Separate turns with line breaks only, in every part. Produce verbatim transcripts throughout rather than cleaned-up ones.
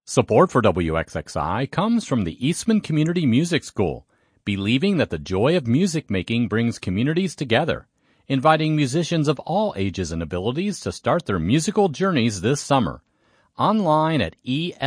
Support for W X X I comes from the Eastman Community Music School, believing that the joy of music making brings communities together, inviting musicians of all ages and abilities to start their musical journeys this summer. Online at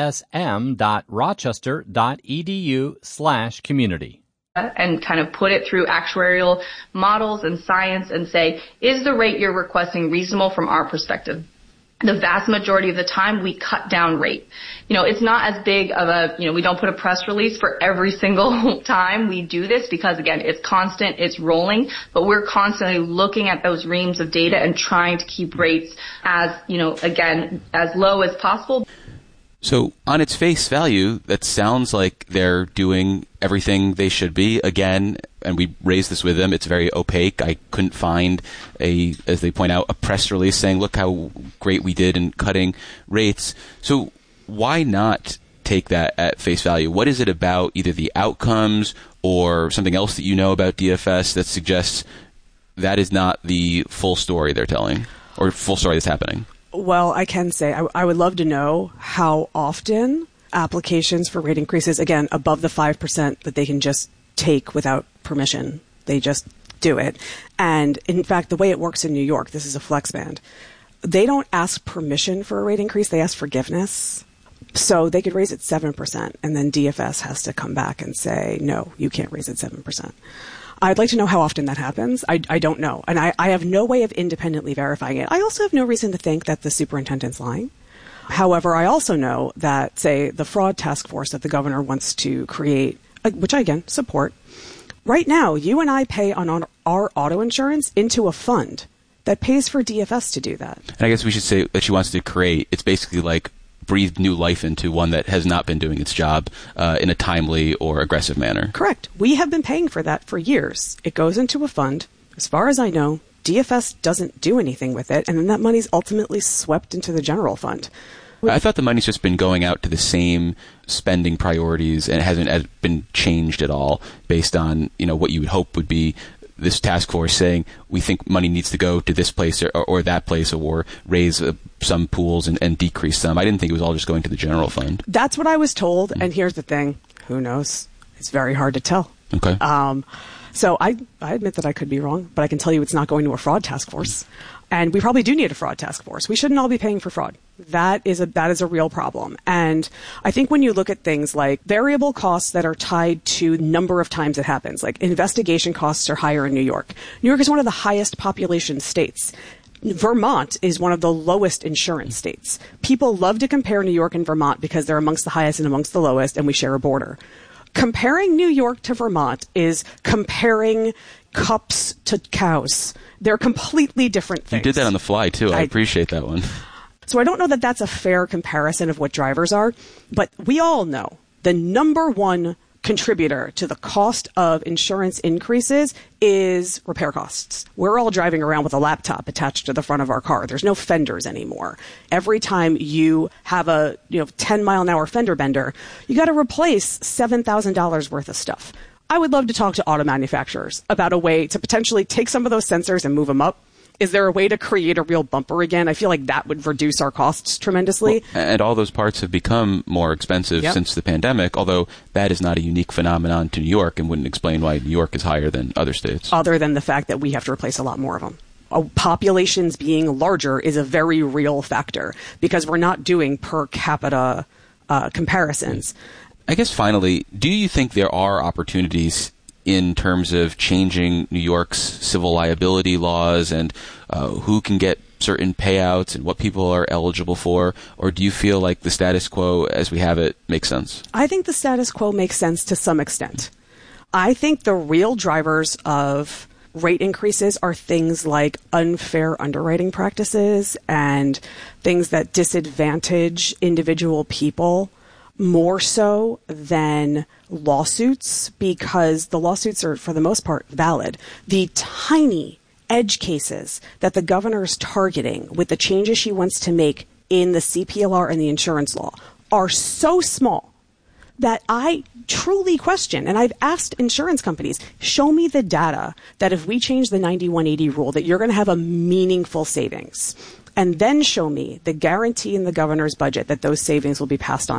esm.rochester.edu slash community.
And kind of put it through actuarial models and science and say, is the rate you're requesting reasonable from our perspective? The vast majority of the time, we cut down rate. You know, it's not as big of a, you know, we don't put a press release for every single time we do this because, again, it's constant, it's rolling, but we're constantly looking at those reams of data and trying to keep rates as, you know, again, as low as possible.
So on its face value, that sounds like they're doing everything they should be. Again, and we raised this with them, it's very opaque. I couldn't find a, as they point out, a press release saying, look how great we did in cutting rates. So why not take that at face value? What is it about either the outcomes or something else that you know about D F S that suggests that is not the full story they're telling or full story that's happening?
Well, I can say I, I would love to know how often applications for rate increases, again, above the five percent that they can just take without permission. They just do it. And in fact, the way it works in New York, this is a flex band. They don't ask permission for a rate increase. They ask forgiveness. So they could raise it seven percent, and then D F S has to come back and say, no, you can't raise it seven percent. I'd like to know how often that happens. I, I don't know. And I, I have no way of independently verifying it. I also have no reason to think that the superintendent's lying. However, I also know that, say, the fraud task force that the governor wants to create, which I, again, support, right now, you and I pay on our auto insurance into a fund that pays for D F S to do that.
And I guess we should say that she wants to create, it's basically like breathed new life into one that has not been doing its job uh, in a timely or aggressive manner.
Correct. We have been paying for that for years. It goes into a fund. As far as I know, D F S doesn't do anything with it, and then that money's ultimately swept into the general fund.
I thought the money's just been going out to the same spending priorities, and it hasn't been changed at all based on, you know, what you would hope would be this task force saying we think money needs to go to this place or, or that place, or raise uh, some pools and, and decrease some. I didn't think it was all just going to the general fund.
That's what I was told. Mm-hmm. And here's the thing. Who knows? It's very hard to tell.
Okay.
Um, so I, I admit that I could be wrong, but I can tell you it's not going to a fraud task force. And we probably do need a fraud task force. We shouldn't all be paying for fraud. That is a that is a real problem. And I think when you look at things like variable costs that are tied to number of times it happens, like investigation costs are higher in New York. New York is one of the highest population states. Vermont is one of the lowest insurance states. People love to compare New York and Vermont because they're amongst the highest and amongst the lowest, and we share a border. Comparing New York to Vermont is comparing cups to cows. They're completely different things.
You did that on the fly, too. I, I appreciate that one.
So I don't know that that's a fair comparison of what drivers are, but we all know the number one contributor to the cost of insurance increases is repair costs. We're all driving around with a laptop attached to the front of our car. There's no fenders anymore. Every time you have a you know ten mile an hour fender bender, you got to replace seven thousand dollars worth of stuff. I would love to talk to auto manufacturers about a way to potentially take some of those sensors and move them up. Is there a way to create a real bumper again? I feel like that would reduce our costs tremendously.
Well, and all those parts have become more expensive yep. since the pandemic, although that is not a unique phenomenon to New York and wouldn't explain why New York is higher than other states.
Other than the fact that we have to replace a lot more of them. Uh, populations being larger is a very real factor because we're not doing per capita uh, comparisons.
I guess finally, do you think there are opportunities in terms of changing New York's civil liability laws and uh, who can get certain payouts and what people are eligible for? Or do you feel like the status quo as we have it makes sense?
I think the status quo makes sense to some extent. I think the real drivers of rate increases are things like unfair underwriting practices and things that disadvantage individual people more so than lawsuits, because the lawsuits are, for the most part, valid. The tiny edge cases that the governor is targeting with the changes she wants to make in the C P L R and the insurance law are so small that I truly question, and I've asked insurance companies, show me the data that if we change the ninety-one eighty rule, that you're going to have a meaningful savings. And then show me the guarantee in the governor's budget that those savings will be passed on